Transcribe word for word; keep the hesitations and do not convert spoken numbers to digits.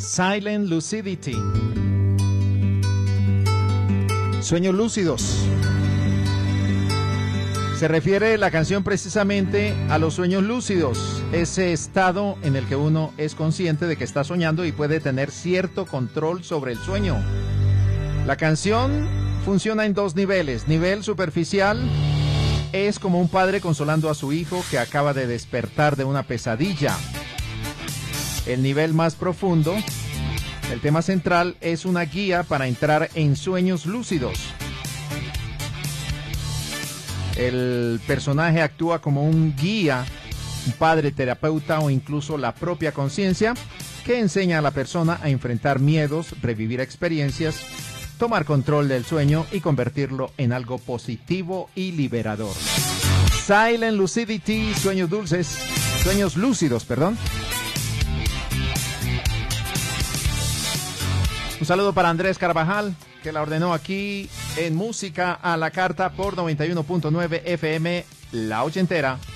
Silent Lucidity. Sueños lúcidos. Se refiere la canción precisamente a los sueños lúcidos, ese estado en el que uno es consciente de que está soñando y puede tener cierto control sobre el sueño. La canción funciona en dos niveles. Nivel superficial es como un padre consolando a su hijo que acaba de despertar de una pesadilla. El nivel más profundo, el tema central, es una guía para entrar en sueños lúcidos. El personaje actúa como un guía, un padre terapeuta o incluso la propia conciencia que enseña a la persona a enfrentar miedos, revivir experiencias, tomar control del sueño y convertirlo en algo positivo y liberador. Silent Lucidity, sueños dulces, sueños lúcidos, perdón. Un saludo para Andrés Carvajal, que la ordenó aquí en Música a la Carta por noventa y uno punto nueve F M, La Ochentera.